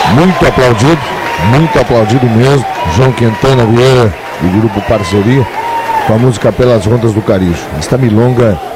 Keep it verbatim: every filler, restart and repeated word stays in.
Muito aplaudido, muito aplaudido mesmo. João Quintana Vieira, do grupo Parceria, com a música Pelas Rondas do Carijo. Esta milonga